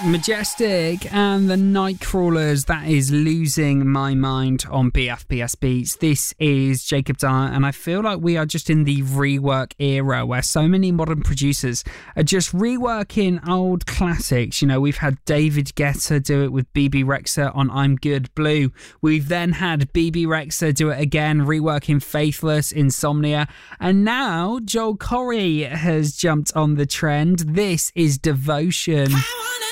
Majestic and the Nightcrawlers. That is Losing My Mind on BFBS Beats. This is Jacob Dyer, and I feel like we are just in the rework era where so many modern producers are just reworking old classics. You know, we've had David Guetta do it with BB Rexha on I'm Good Blue. We've then had BB Rexha do it again, reworking Faithless, Insomnia, and now Joel Corry has jumped on the trend. This is Devotion. I wanna